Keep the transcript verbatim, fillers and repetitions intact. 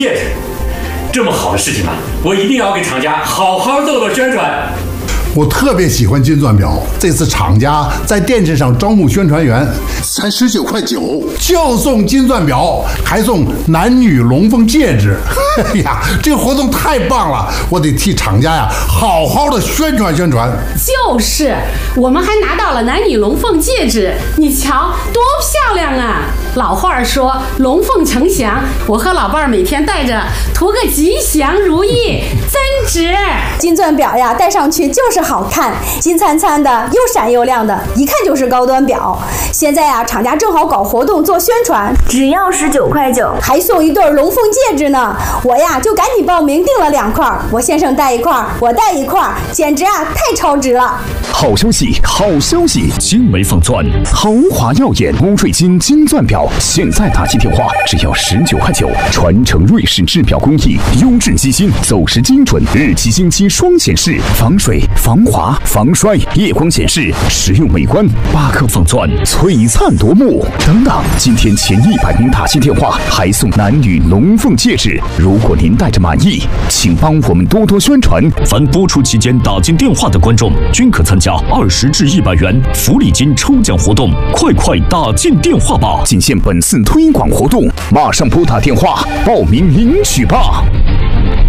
戒指，这么好的事情啊，我一定要给厂家好好做做宣传。 我特别喜欢金钻表，这次厂家在电视上招募宣传员，才十九块九就送金钻表，还送男女龙凤戒指。哎呀，这个活动太棒了，我得替厂家呀好好的宣传宣传。 就是，我们还拿到了男女龙凤戒指，你瞧多漂亮啊！老话说龙凤呈祥，我和老伴儿每天戴着，图个吉祥如意，真值。 金钻表呀，戴上去就是好看，金灿灿的，又闪又亮的，一看就是高端表。现在呀，厂家正好搞活动做宣传， 只要十九块九， 还送一对龙凤戒指呢。我呀就赶紧报名订了两块，我先生戴一块，我戴一块，简直啊太超值了！ 好消息，好消息！精美仿钻，豪华耀眼，欧瑞金金钻表，现在打起电话只要十九块九，传承瑞士制表工艺，优质机芯，走时精准，日期星期双显示，防水、防滑、防摔，夜光显示，实用美观。八颗仿钻，璀璨夺目。等等，今天前一百名打进电话还送男女龙凤戒指。如果您戴着满意，请帮我们多多宣传。 凡播出期间打进电话的观众，均可参加二十至一百元福利金抽奖活动，快快打进电话吧！ 仅限本次推广活动，马上拨打电话报名领取吧。